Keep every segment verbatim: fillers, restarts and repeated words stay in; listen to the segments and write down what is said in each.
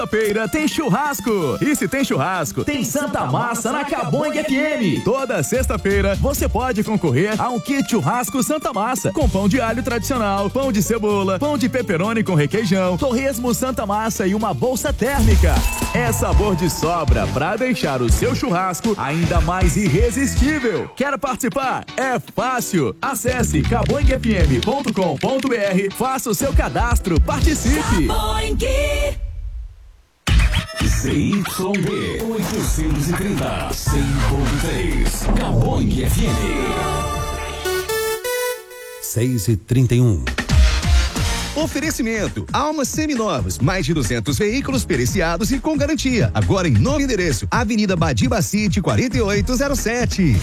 Sexta-feira tem churrasco. E se tem churrasco, tem Santa Massa na Caboing F M. Toda sexta-feira você pode concorrer a um kit churrasco Santa Massa com pão de alho tradicional, pão de cebola, pão de pepperoni com requeijão, torresmo Santa Massa e uma bolsa térmica. É sabor de sobra pra deixar o seu churrasco ainda mais irresistível. Quer participar? É fácil. Acesse caboing f m ponto com ponto b r, faça o seu cadastro, participe. Z Y D oitocentos e trinta, cem ponto três, Caboing F M. seis e trinta e um. Oferecimento: Almas seminovos, mais de duzentos veículos periciados e com garantia. Agora em novo endereço, Avenida Badiba City, quarenta e oito zero sete.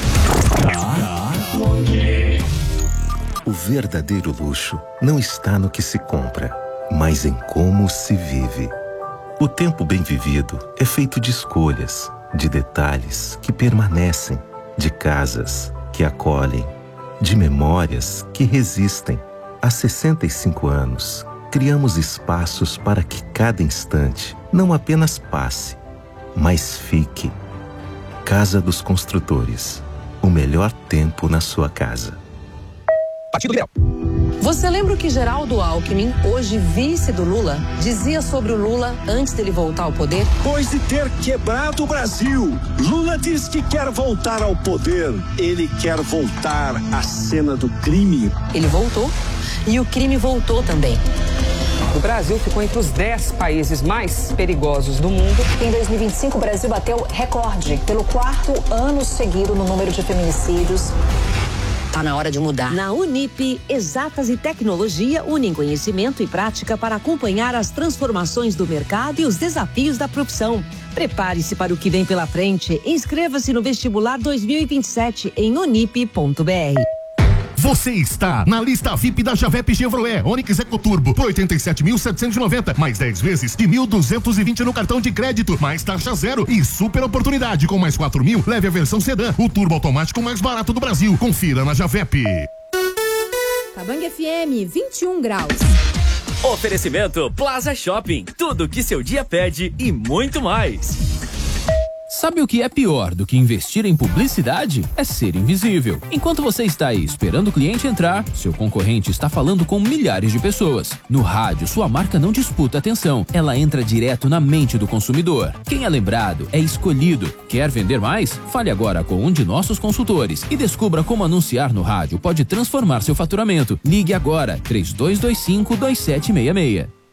O verdadeiro luxo não está no que se compra, mas em como se vive. O tempo bem vivido é feito de escolhas, de detalhes que permanecem, de casas que acolhem, de memórias que resistem. Há sessenta e cinco anos, criamos espaços para que cada instante não apenas passe, mas fique. Casa dos Construtores. O melhor tempo na sua casa. Partido Liberal. Você lembra o que Geraldo Alckmin, hoje vice do Lula, dizia sobre o Lula antes dele voltar ao poder? Depois de ter quebrado o Brasil, Lula diz que quer voltar ao poder. Ele quer voltar à cena do crime. Ele voltou e o crime voltou também. O Brasil ficou entre os dez países mais perigosos do mundo. Em dois mil e vinte e cinco, o Brasil bateu recorde pelo quarto ano seguido no número de feminicídios. Tá na hora de mudar. Na Unip, Exatas e Tecnologia unem conhecimento e prática para acompanhar as transformações do mercado e os desafios da profissão. Prepare-se para o que vem pela frente. Inscreva-se no vestibular dois mil e vinte e sete em unip ponto b r. Você está na lista V I P da Javep Chevrolet Onix EcoTurbo por oitenta e sete mil setecentos e noventa, mais dez vezes de mil duzentos e vinte no cartão de crédito, mais taxa zero e super oportunidade com mais quatro mil, leve a versão sedã, o turbo automático mais barato do Brasil. Confira na Javep. Caboing F M, vinte e um graus. Oferecimento Plaza Shopping, tudo que seu dia pede e muito mais. Sabe o que é pior do que investir em publicidade? É ser invisível. Enquanto você está aí esperando o cliente entrar, seu concorrente está falando com milhares de pessoas. No rádio, sua marca não disputa atenção, ela entra direto na mente do consumidor. Quem é lembrado é escolhido. Quer vender mais? Fale agora com um de nossos consultores e descubra como anunciar no rádio pode transformar seu faturamento. Ligue agora, três dois dois cinco, dois sete seis seis.